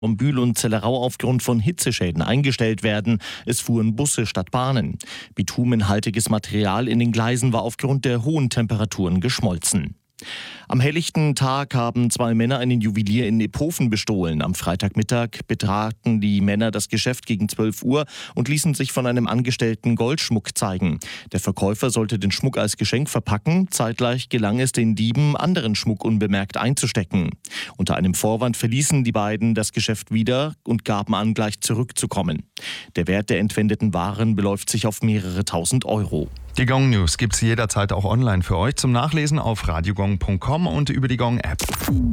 Bühl und Zellerau aufgrund von Hitzeschäden eingestellt werden. Es fuhren Busse statt Bahnen. Bitumenhaltiges Material in den Gleisen war aufgrund der hohen Temperaturen geschmolzen. Am helllichten Tag haben 2 Männer einen Juwelier in Iphofen bestohlen. Am Freitagmittag betraten die Männer das Geschäft gegen 12 Uhr und ließen sich von einem Angestellten Goldschmuck zeigen. Der Verkäufer sollte den Schmuck als Geschenk verpacken. Zeitgleich gelang es den Dieben, anderen Schmuck unbemerkt einzustecken. Unter einem Vorwand verließen die beiden das Geschäft wieder und gaben an, gleich zurückzukommen. Der Wert der entwendeten Waren beläuft sich auf mehrere tausend Euro. Die Gong News gibt's jederzeit auch online für euch zum Nachlesen auf radiogong.com und über die Gong App.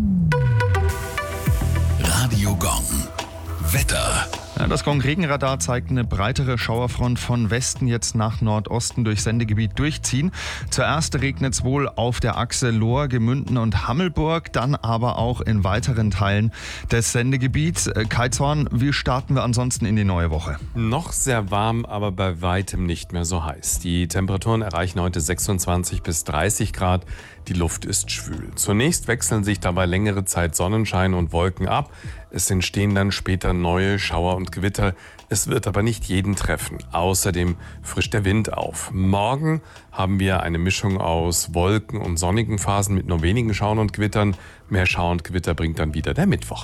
Radio Gong. Wetter. Ja, das Gong-Regenradar zeigt eine breitere Schauerfront von Westen jetzt nach Nordosten durchs Sendegebiet durchziehen. Zuerst regnet es wohl auf der Achse Lohr, Gemünden und Hammelburg, dann aber auch in weiteren Teilen des Sendegebiets. Kai Zorn, wie starten wir ansonsten in die neue Woche? Noch sehr warm, aber bei weitem nicht mehr so heiß. Die Temperaturen erreichen heute 26 bis 30 Grad. Die Luft ist schwül. Zunächst wechseln sich dabei längere Zeit Sonnenschein und Wolken ab. Es entstehen dann später neue Schauer und Gewitter. Es wird aber nicht jeden treffen. Außerdem frischt der Wind auf. Morgen haben wir eine Mischung aus Wolken und sonnigen Phasen mit nur wenigen Schauern und Gewittern. Mehr Schauer und Gewitter bringt dann wieder der Mittwoch.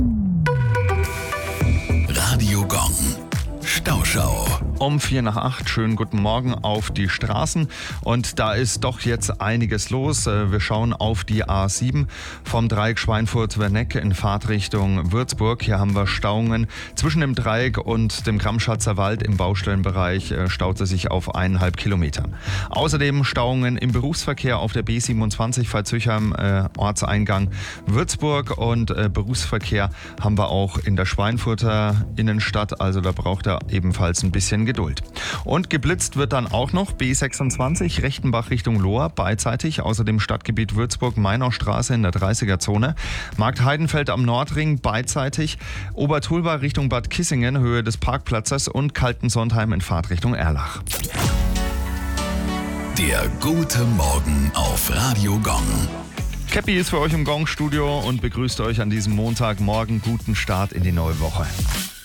Radio Gong. Stauschau. Um 7:45, schönen guten Morgen auf die Straßen. Und da ist doch jetzt einiges los. Wir schauen auf die A7 vom Dreieck Schweinfurt-Werneck in Fahrtrichtung Würzburg. Hier haben wir Stauungen zwischen dem Dreieck und dem Gramschatzer Wald im Baustellenbereich. Staut es sich auf 1,5 Kilometern. Außerdem Stauungen im Berufsverkehr auf der B27 Pfalzüchheim, Ortseingang Würzburg. Und Berufsverkehr haben wir auch in der Schweinfurter Innenstadt. Also da braucht er ebenfalls ein bisschen Geduld. Und geblitzt wird dann auch noch B26 Rechtenbach Richtung Lohr beidseitig, außerdem Stadtgebiet Würzburg-Mainaustraße in der 30er-Zone, Markt Heidenfeld am Nordring beidseitig, Obertulba Richtung Bad Kissingen Höhe des Parkplatzes und Kaltensondheim in Fahrtrichtung Erlach. Der gute Morgen auf Radio Gong. Käppi ist für euch im Gong-Studio und begrüßt euch an diesem Montagmorgen. Guten Start in die neue Woche.